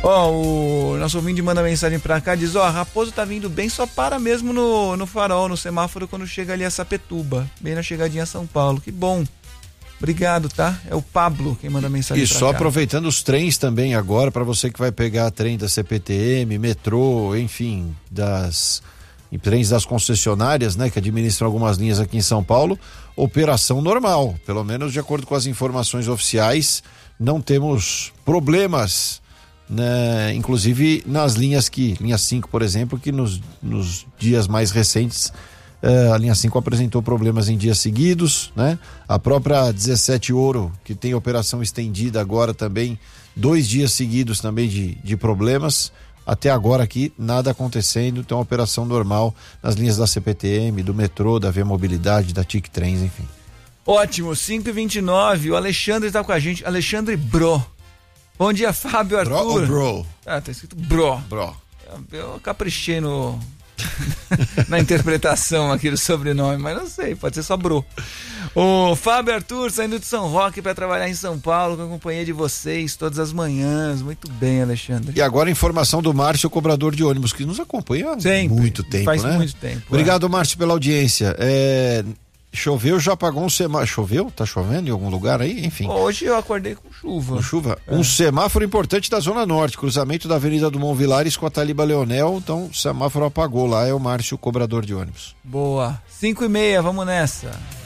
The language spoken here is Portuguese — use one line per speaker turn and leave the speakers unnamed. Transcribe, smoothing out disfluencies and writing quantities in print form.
O nosso ouvinte manda mensagem pra cá, diz, Raposo tá vindo bem, só para mesmo no farol, no semáforo, quando chega ali a Sapituba, bem na chegadinha a São Paulo. Que bom. Obrigado, tá? É o Pablo quem manda mensagem pra cá.
E só aproveitando os trens também agora, para você que vai pegar trem da CPTM, metrô, enfim, trens das concessionárias, né, que administram algumas linhas aqui em São Paulo, operação normal, pelo menos de acordo com as informações oficiais, não temos problemas, né, inclusive nas linha 5, por exemplo, que nos dias mais recentes, a linha 5 apresentou problemas em dias seguidos, né? A própria 17 Ouro, que tem operação estendida agora também, 2 dias seguidos também de problemas. Até agora aqui, nada acontecendo, então operação normal nas linhas da CPTM, do metrô, da Via Mobilidade, da TIC Trens, enfim.
Ótimo, 5h29, o Alexandre tá com a gente, Alexandre Bro. Bom dia, Fábio, Arthur.
Bro ou bro?
Tá escrito Bro.
Bro.
Eu caprichei na interpretação aqui do sobrenome, mas não sei, pode ser só Bro. O Fábio Arthur saindo de São Roque para trabalhar em São Paulo com a companhia de vocês todas as manhãs. Muito bem, Alexandre.
E agora informação do Márcio, cobrador de ônibus, que nos acompanha há muito tempo,
faz
né?
muito tempo.
Obrigado, Márcio, pela audiência. Choveu, já apagou um semáforo. Choveu? Tá chovendo em algum lugar aí? Enfim.
Hoje eu acordei com chuva.
Com chuva? Um semáforo importante da Zona Norte, cruzamento da Avenida Dumont Vilares com a Taliba Leonel, então o semáforo apagou lá, é o Márcio, cobrador de ônibus.
Boa. 5h30, vamos nessa.